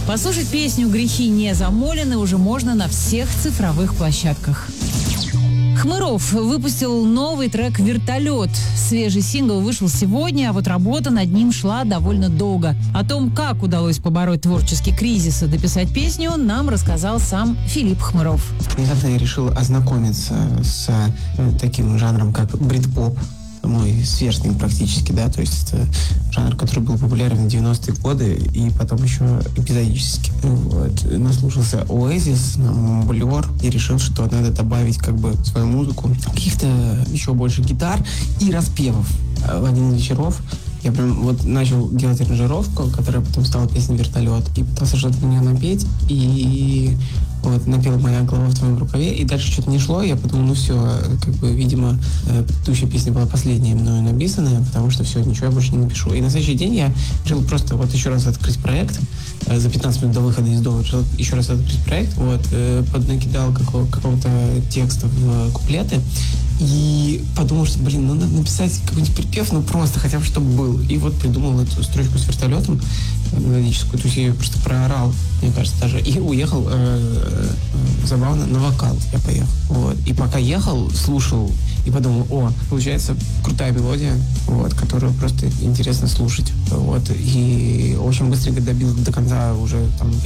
Послушать песню «Грехи не замолены» уже можно на всех цифровых площадках. Хмыров выпустил новый трек «Вертолет». Свежий сингл вышел сегодня, а вот работа над ним шла довольно долго. О том, как удалось побороть творческий кризис и дописать песню, нам рассказал сам Филипп Хмыров. Недавно я решил ознакомиться с таким жанром, как брит-поп. Мой сверстник практически, да, то есть это жанр, который был популярен в 90-е годы и потом еще эпизодически. Вот. Наслушался Oasis, Blur и решил, что надо добавить как бы в свою музыку каких-то еще больше гитар и распевов. В один из вечеров я прям вот начал делать аранжировку, которая потом стала песней «Вертолет», и пытался что-то на нее напеть, и вот напела «Моя голова в твоем рукаве», и дальше что-то не шло, я подумал, ну все, как бы, видимо, предыдущая песня была последняя мною написанная, потому что все, ничего я больше не напишу. И на следующий день я решил просто вот еще раз открыть проект, за 15 минут до выхода из дома решил еще раз открыть проект, вот, поднакидал какого-то текста в куплеты, и подумал, что, блин, ну надо написать какой-нибудь припев, ну просто хотя бы чтобы был. И вот придумал эту строчку с вертолетом мелодическую, то есть я ее просто проорал, мне кажется, даже. И уехал забавно на вокал я поехал. Вот. И пока ехал, слушал и подумал, о, получается крутая мелодия, вот, которую просто интересно слушать. Вот. И очень быстренько добил до конца уже там